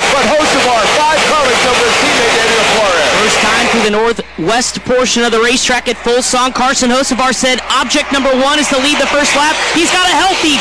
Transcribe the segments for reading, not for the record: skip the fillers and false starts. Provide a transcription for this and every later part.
but Hocevar, 5 car lengths over his teammate Daniel Suarez. First time through the northwest portion of the racetrack at full song. Carson Hocevar said object number 1 is to lead the first lap. He's got a healthy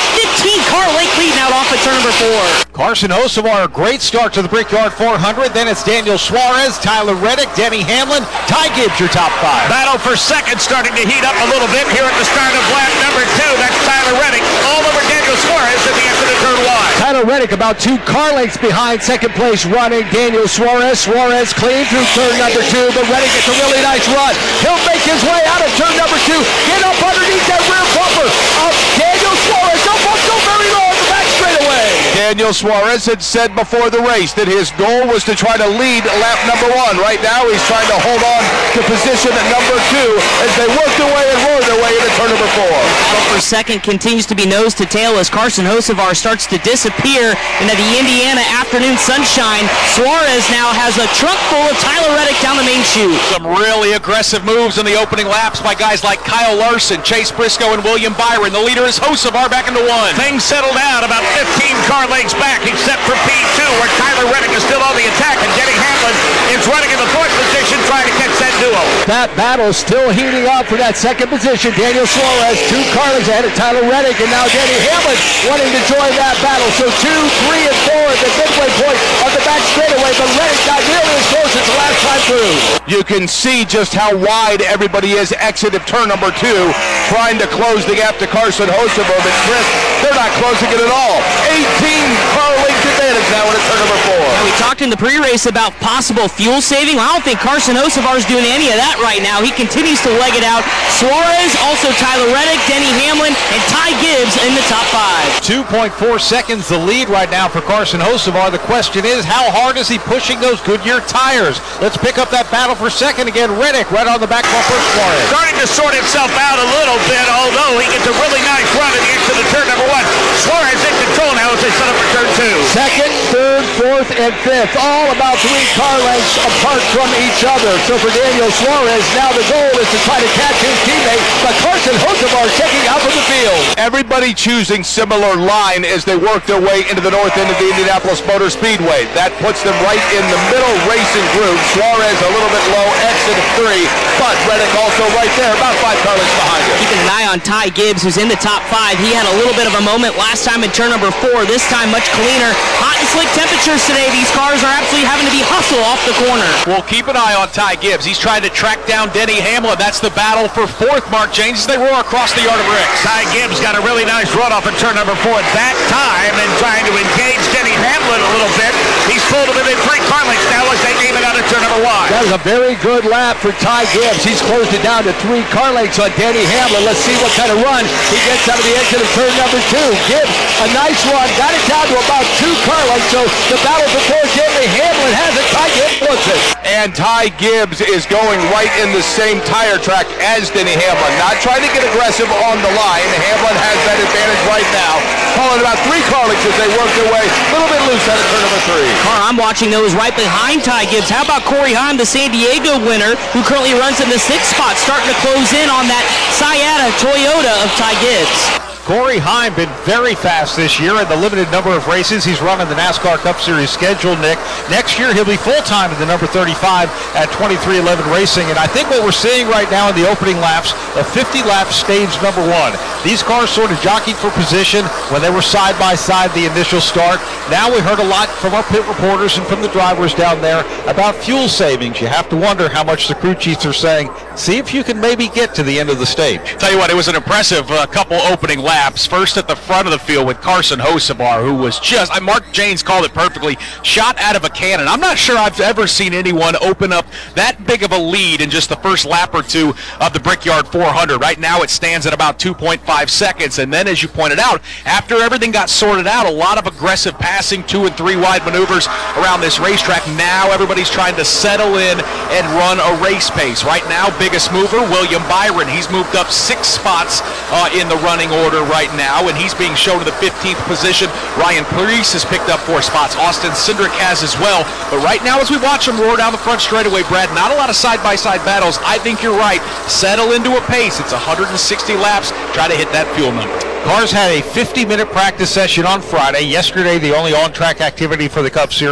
15-car length lead now off at turn number 4. Carson Hocevar, a great start to the Brickyard 400. Then it's Daniel Suarez, Tyler Reddick, Denny Hamlin, Ty Gibbs, your top 5. Battle for second starting to heat up a little bit here at the start of lap number 2. That's Tyler Reddick all over Daniel Suarez at the end of turn 1. Tyler Reddick about 2 car lengths behind second place running Daniel Suarez. Suarez clean through turn number 2, but Reddick gets a really nice run. He'll make his way out of turn number 2. Get up underneath that rear bumper of Daniel Suarez. Don't go very low on the back straightaway. Daniel Suarez had said before the race that his goal was to try to lead lap number 1. Right now he's trying to hold on to position at number 2 as they work their way and roar their way into turn number 4. Battle for second continues to be nose to tail as Carson Hocevar starts to disappear into the Indiana afternoon sunshine. Suarez now has a trunk full of Tyler Reddick down the main chute. Some really aggressive moves in the opening laps by guys like Kyle Larson, Chase Briscoe, and William Byron. The leader is Hocevar back into 1. Things settled out about 15 car lengths back, except for P2, where Tyler Reddick is still on the attack, and Denny Hamlin is running in the 4th position trying to catch that duo. That battle still heating up for that second position. Daniel Suarez, 2 car lengths ahead of Tyler Reddick, and now Denny Hamlin wanting to join that battle. So 2, 3, and 4 at the midway point of the back straightaway, but Reddick not nearly as close as the last time through. You can see just how wide everybody is exit of turn number 2, trying to close the gap to Carson Hocevar, but Chris, they're not closing it at all. 18 car length advantage now in turn number 4. We talked in the pre-race about possible fuel saving. Well, I don't think Carson Hocevar is doing any of that right now. He continues to leg it out. Suarez, also Tyler Reddick, Denny Hamlin, and Ty Gibbs in the top 5. 2.4 seconds the lead right now for Carson Hocevar. The question is, how hard is he pushing those Goodyear tires? Let's pick up that battle for second again. Reddick right on the back bumper of Suarez. Starting to sort himself out a little bit, although he gets a really nice run at the exit of turn number 1. Suarez in control now as they set up for turn 2. Second, third, fourth, and fifth, all about 3 car lengths apart from each other. So for Daniel Suarez, now the goal is to try to catch his teammate, but Carson Hocevar checking out from the field. Everybody choosing similar line as they work their way into the north end of the Indianapolis Motor Speedway. That puts them right in the middle racing group. Suarez a little bit low, exit of 3, but Reddick also right there, about 5 car lengths behind him. Keeping an eye on Ty Gibbs, who's in the top 5. He had a little bit of a moment last time in turn number 4. This time much cleaner. Hot and slick temperatures today. These cars are absolutely having to be hustled off the corner. We'll keep an eye on Ty Gibbs. He's trying to track down Denny Hamlin. That's the battle for 4th, Mark James, as they roar across the yard of Ricks. Ty Gibbs got a really nice run off in turn number 4 at that time and trying to engage Denny Hamlin a little bit. He's pulled him within 3 car lengths now as they aim it out of turn number 1. That was a very good lap for Ty Gibbs. He's closed it down to 3 car lengths on Denny Hamlin. Let's see what kind of run he gets out of the exit of turn number 2. Gibbs, a nice run, got it down to about 2 car lengths. So the battle before Denny Hamlin has it. Ty Gibbs wants it. And Ty Gibbs is going right in the same tire track as Denny Hamlin. Not trying to get aggressive on the line. Hamlin has that advantage right now. Calling about 3 car lengths as they work their way a little bit loose out of turn number 3. Car I'm watching those right behind Ty Gibbs. How about Corey Heim, the San Diego winner, who currently runs in the 6th spot, starting to close in on that Sciata Toyota of Ty Gibbs. Corey Heim been very fast this year in the limited number of races he's run in the NASCAR Cup Series schedule, Nick. Next year he'll be full-time in the number 35 at 2311 Racing, and I think what we're seeing right now in the opening laps, a 50-lap stage number 1. These cars sort of jockeyed for position when they were side-by-side the initial start. Now we heard a lot from our pit reporters and from the drivers down there about fuel savings. You have to wonder how much the crew chiefs are saying. See if you can maybe get to the end of the stage. Tell you what, it was an impressive couple opening laps. First at the front of the field with Carson Hocevar, who was just, Mark Janes called it perfectly, shot out of a cannon. I'm not sure I've ever seen anyone open up that big of a lead in just the first lap or 2 of the Brickyard 400. Right now it stands at about 2.5 seconds, and then as you pointed out, after everything got sorted out, a lot of aggressive passing, 2 and 3 wide maneuvers around this racetrack. Now everybody's trying to settle in and run a race pace. Right now, biggest mover, William Byron. He's moved up 6 spots in the running order right now, and he's being shown to the 15th position. Ryan Preece has picked up 4 spots. Austin Cindric has as well. But right now, as we watch him roar down the front straightaway, Brad, not a lot of side-by-side battles. I think you're right. Settle into a pace. It's 160 laps. Try to hit that fuel number. Cars had a 50-minute practice session on Friday. Yesterday, the only on-track activity for the Cup Series.